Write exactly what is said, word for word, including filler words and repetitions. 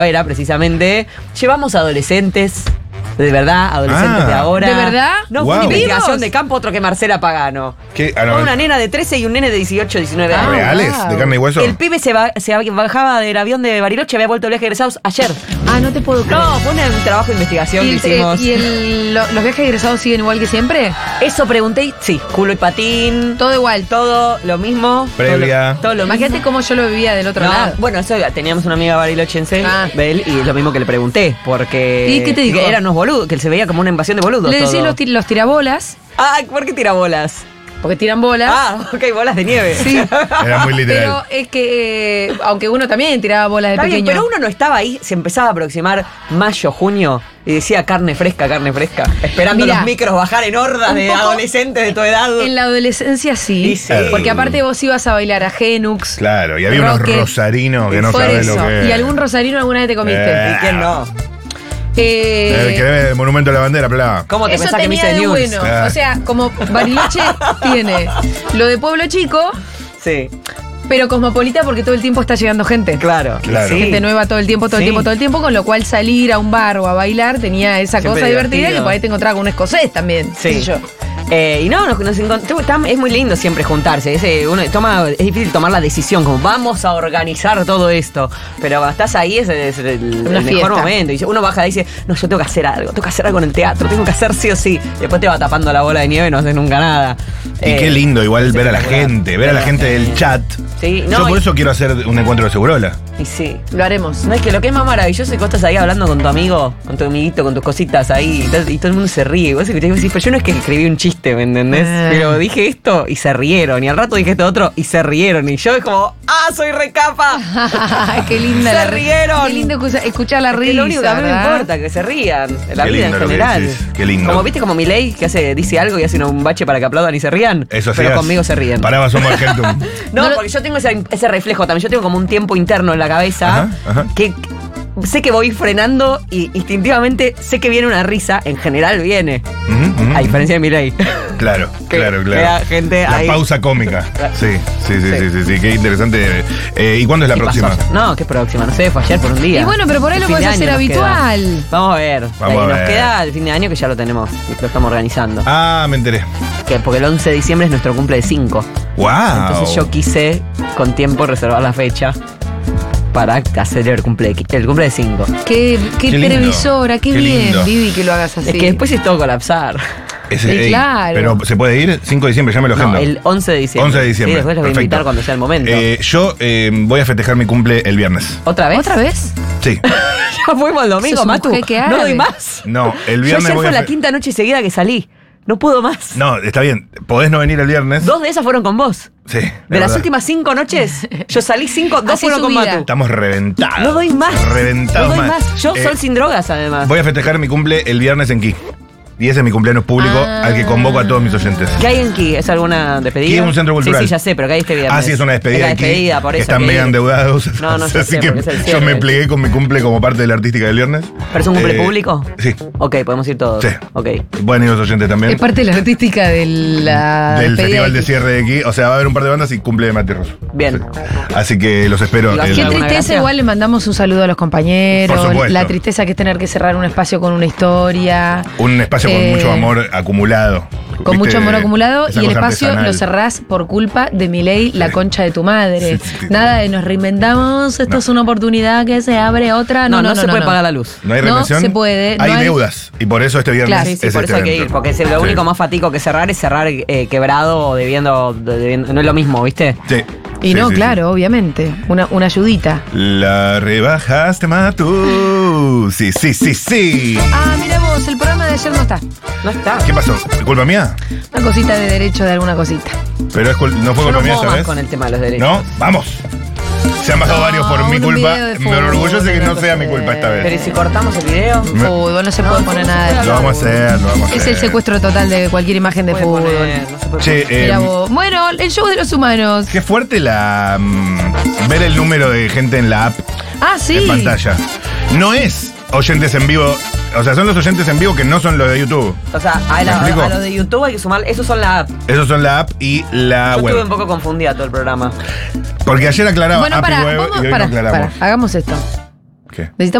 era precisamente, llevamos adolescentes, de verdad, adolescentes Ah. de ahora. ¿De verdad? No, Wow. fue una investigación ¿Vivos? de campo, otro que Marcela Pagano. ¿Qué? Ah, no, Fue una nena de trece y un nene de dieciocho, diecinueve Ah, años. ¿Reales? wow. ¿De carne y hueso? El pibe se, ba- se bajaba del avión de Bariloche, había vuelto de viaje de egresados ayer. Ah, no te puedo creer. No, fue un trabajo de investigación ¿Y, que el- hicimos. ¿y el- lo- los viajes egresados siguen igual que siempre? Eso pregunté y sí, culo y patín. Todo igual. Todo lo mismo. Previa. Todo lo, todo lo Imagínate mismo. cómo yo lo vivía del otro No, lado. bueno, eso teníamos una amiga barilochense, Ah. Bel, y es lo mismo que le pregunté, porque. ¿Y qué te dijo? Que eran unos boludos, que se veía como una invasión de boludos. Le decís todo. los, tir- los tirabolas, Ah, ¿por qué tira bolas? porque tiran bolas. Ah, ok, bolas de nieve. Sí. Era muy literal. Pero es que, eh, aunque uno también tiraba bolas de Está bien, pequeño. pero uno no estaba ahí, se empezaba a aproximar mayo, junio, y decía carne fresca, carne fresca, esperando Mirá, los micros bajar en hordas un de poco adolescentes de tu edad. En la adolescencia sí, Y sí. porque aparte vos ibas a bailar a Genux. Claro, y había unos Roque. rosarinos que no Por sabés eso. lo que. ¿Y algún rosarino alguna vez te comiste? Eh. ¿Y quién no? Eh, El que debe el monumento de la bandera, plá. ¿Cómo te Eso pensás que me tenía hice de news? bueno. Ah. O sea, como Bariloche tiene lo de Pueblo Chico, Sí, pero cosmopolita porque todo el tiempo está llegando gente. claro. Claro. Sí. Gente nueva todo el tiempo, todo el Sí. tiempo, todo el tiempo, con lo cual salir a un bar o a bailar tenía esa Siempre cosa divertida divertido. que por ahí te encontraba con un escocés también. Sí. qué sé yo. Eh, y no, nos, nos encontramos. Es muy lindo siempre juntarse. Ese, uno toma, es difícil tomar la decisión, como vamos a organizar todo esto. Pero cuando estás ahí es, es el, Una el fiesta. mejor momento. Y uno baja y dice, no, yo tengo que hacer algo, tengo que hacer algo en el teatro, tengo que hacer sí o sí. Y después te va tapando la bola de nieve y no haces nunca nada. Y Eh, qué lindo igual es ver a la espectacular. gente, ver a la gente del chat. Sí, no, Yo por y- eso quiero hacer un encuentro de Segurola. Y sí. Lo haremos. No, es que lo que es más maravilloso es que vos estás ahí hablando con tu amigo, con tu amiguito, con tus cositas ahí, y todo, y todo el mundo se ríe. Y vos escuchás y vos decís, pero yo no es que escribí un chiste, ¿me entendés? Ah. Pero dije esto y se rieron. Y al rato dije esto otro y se rieron. Y yo es como, ¡ah, soy recapa! Qué linda Se la rieron. Qué lindo escucha- escuchar la Es que risa. lo único que a mí me ¿verdad? importa, que se rían. En la Qué vida en lindo lo que general. decís, qué lindo. Como viste como Milei, que hace, dice algo y hace un bache para que aplaudan y se rían. Eso Pero hacías. conmigo se ríen. Paraba Somos Argentum. No, No lo- porque yo tengo ese, ese reflejo también. Yo tengo como un tiempo interno en la cabeza Ajá, ajá. que sé que voy frenando y instintivamente sé que viene una risa. En general viene. Ujú, ujú. A diferencia de mi ley. Claro, Que claro, vea claro. gente la ahí. pausa cómica. Sí, sí, sí, sí, Sí. sí, sí, qué interesante. Eh, ¿Y cuándo es la ¿Qué próxima? pasó? No, ¿qué próxima? No sé, fue ayer por un día. Y bueno, pero por ahí El lo fin de podés hacer año nos queda. habitual. Vamos a ver. Vamos Eh, a nos ver. queda el fin de año que ya lo tenemos. Lo estamos organizando. Ah, me enteré. Que porque el once de diciembre es nuestro cumple de cinco. ¡Wow! Entonces yo quise con tiempo reservar la fecha para hacer el cumple, el cumple de cinco. Qué, qué, Qué lindo. previsora, qué, Qué bien, lindo. Vivi, que lo hagas así. Es que después es todo colapsar. Ese- Sí, ey, claro. Pero se puede ir cinco de diciembre, ya me lo No, agendo. el once de diciembre. once de diciembre. Sí, después los voy a Perfecto. invitar cuando sea el momento. Eh, yo eh, voy a festejar mi cumple el viernes. ¿Otra vez? ¿Otra vez? Sí. Ya fuimos el domingo, Sos un Matu. jeque No árabe. doy más. No, el Yo viernes ayer voy fue a. la fe- quinta noche seguida que salí. No puedo más. No, está bien. Podés no venir el viernes. Dos de esas fueron con vos. Sí. De es las verdad. últimas cinco noches, yo salí cinco, dos Así fueron su con vida. Matu. Estamos reventados. No doy más. Reventados No doy mal. más. Yo Eh, sol sin drogas, además. Voy a festejar mi cumple el viernes en Ki. Y ese es mi cumpleaños público Ah. al que convoco a todos mis oyentes. ¿Qué hay en Ki? ¿Es alguna despedida? Ki es un centro cultural. Sí, sí, ya sé, pero ¿qué hay este viernes? Ah, sí, es una despedida. Es la de Ki, despedida, por que eso. están que- mega endeudados. No, no, ya Así sé, que porque es el yo cierre. me plegué con mi cumple como parte de la artística del viernes. ¿Pero es un cumple Eh, público? Sí. Ok, podemos ir todos. Sí. Ok. Pueden ir los oyentes también. Es parte de la artística de la Del despedida festival de Ki. cierre de Ki. O sea, va a haber un par de bandas y cumple de Mati Rosso. Bien. Sí. Así que los espero. ¿Y vas el- Qué ¿Alguna tristeza, gracia? igual le mandamos un saludo a los compañeros. Por supuesto. La tristeza que es tener que cerrar un espacio con una historia. Un espacio con Eh, mucho amor acumulado. Con ¿Viste? mucho amor acumulado Esa y el cosa espacio artesanal. lo cerrás por culpa de Milei, la concha de tu madre. Sí, sí, Nada de nos reinventamos, esto No. es una oportunidad que se abre otra. No, No, no, no, no. se puede no. pagar la luz. No hay No reinvención. se puede, no Hay hay- deudas. Y por eso este viernes Claro, Sí, sí, es por este eso hay que evento. ir. Porque es lo Sí. único más fatico que cerrar es cerrar eh, quebrado o debiendo, debiendo- No es lo mismo, ¿viste? Sí. Y Sí, no, sí, claro, obviamente. Una, una ayudita. sí. La rebajaste, Matu. Sí, sí, sí, sí. Ah, mira vos, el programa de ayer no está. No está. ¿Qué pasó? ¿Culpa mía? Una cosita de derecho de alguna cosita. Pero es cul- no fue Yo culpa no mía puedo esta más vez. con el tema de los derechos. ¿No? ¡Vamos! Se han bajado No, varios por mi un culpa. video de Me fútbol, enorgullece que no sea mi no culpa sé. esta Pero ¿y vez. si cortamos el video? Me- Fútbol, no se puede poner nada de Lo vamos a hacer, lo vamos a hacer. Es el secuestro total de cualquier imagen de Puede fútbol. poner, no se puede Che, poner. eh, Mira vos. Bueno, el show de los humanos. qué fuerte la mm, ver el número de gente en la app Ah, sí. en pantalla. No es oyentes en vivo, o sea, son los oyentes en vivo que no son los de YouTube. O sea, a, la- ¿Me explico? a lo de YouTube hay que sumar. Esos son la app. Esos son la app y la Yo estuve web. un poco confundida todo el programa. Porque ayer aclaraba Bueno, app para, y web vamos, y hoy para, no aclaramos. para, hagamos esto. ¿Qué? Necesitamos